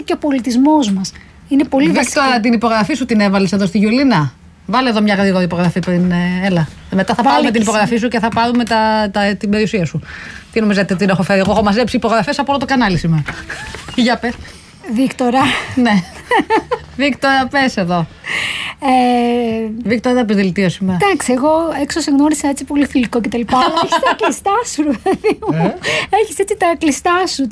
και ο πολιτισμός μας. Είναι πολύ βασικό. Βίκτορα, την υπογραφή σου την έβαλες εδώ στη Γιουλίνα. Βάλε εδώ μια γρήγορη υπογραφή πριν. Έλα. Μετά θα πάρουμε την υπογραφή σου και θα πάρουμε την περιουσία σου. Τι νομίζετε, την έχω φέρει? Εγώ έχω μαζέψει υπογραφές από όλο το κανάλι σήμερα. Για πες. Βίκτορα. Ναι. Βίκτορα, πες εδώ. Βίκτορα, δεν πεις δελτίο σήμερα. Εντάξει, εγώ έξω σε γνώρισα έτσι πολύ φιλικό κτλ. Αλλά έχεις τα κλειστά σου, παιδί μου. Έχεις έτσι τα κλειστά σου.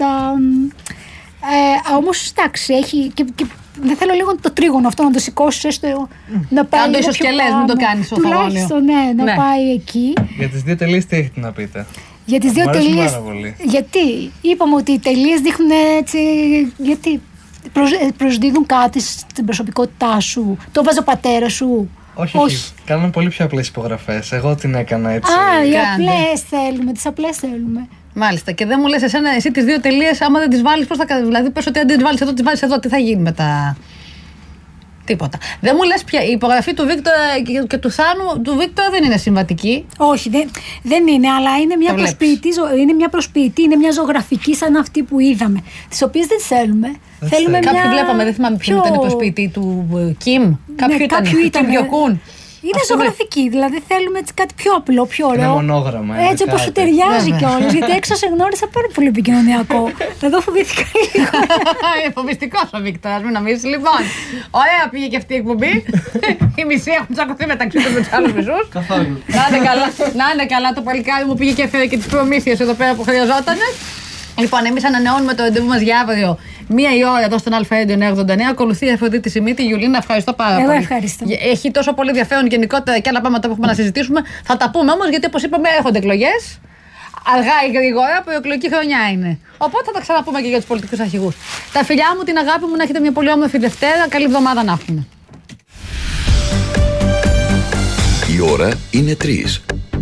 Όμως, εντάξει, έχει. Και δεν θέλω λίγο το τρίγωνο αυτό να το σηκώσει έστω. Να πάει. Αν το ισοσκελές, μην το κάνεις στο θαγόνιο. Τουλάχιστον, ναι, να πάει εκεί. Για τις δύο τελείες τι έχετε να πείτε? Για τις δύο τελείες. Γιατί είπαμε ότι οι τελείες δείχνουν έτσι. Γιατί προσδίδουν κάτι στην προσωπικότητά σου. Το βάζει ο πατέρας σου. Όχι. Κάνουμε πολύ πιο απλές υπογραφές. Εγώ την έκανα έτσι. Οι απλές θέλουμε, τις απλές θέλουμε. Μάλιστα. Και δεν μου λες εσύ τις δύο τελείες, άμα δεν τις βάλεις, πώς θα κάνεις? Δηλαδή, πες ότι αν δεν τις βάλεις εδώ, τις βάλεις εδώ, τι θα γίνει μετά? Τίποτα. Δεν μου λες πια η υπογραφή του Βίκτορα και του Θάνου. Του Βίκτορα δεν είναι συμβατική. Όχι, δεν είναι, αλλά είναι μια προσποιητή, είναι μια ζωγραφική σαν αυτή που είδαμε. Τις οποίες δεν θέλουμε. Θέλουμε Κάποιοι βλέπαμε, δεν θυμάμαι ποιο ήταν η προσποιητή του Κιμ. Κάποιου ήταν. Είναι ζωγραφική, δηλαδή θέλουμε έτσι κάτι πιο απλό, πιο ωραίο. Είναι μονόγραμμα. Έτσι όπως σου ταιριάζει κιόλας. Γιατί έξω σε γνώρισα πάρα πολύ επικοινωνιακό. Εδώ φοβήθηκα λίγο. Φοβιστικός ο Βίκτορας, μην νομίζεις. Λοιπόν, ωραία πήγε και αυτή η εκπομπή. Οι μισοί έχουν τσακωθεί μεταξύ τους με τους άλλους μισούς. Καθόλου. Να είναι καλά, το παλικάρι μου πήγε και έφερε και τις προμήθειες εδώ πέρα που χρειαζόταν. Λοιπόν, εμείς ανανεώνουμε το ραντεβού μας για αύριο 1 η ώρα εδώ στον Αλφα-Radio 989. Ακολουθεί η Αφροδίτη Σιμίτη. Γιουλίνα, ευχαριστώ πάρα πολύ. Εγώ ευχαριστώ. Έχει τόσο πολύ ενδιαφέρον γενικότερα και άλλα πράγματα που έχουμε να συζητήσουμε. Θα τα πούμε όμως, γιατί όπως είπαμε, έρχονται εκλογές. Αργά ή γρήγορα, προεκλογική χρονιά είναι. Οπότε θα τα ξαναπούμε και για τους πολιτικούς αρχηγούς. Τα φιλιά μου, την αγάπη μου, να έχετε μια πολύ όμορφη Δευτέρα. Καλή εβδομάδα να έχουμε. Η ώρα είναι 3.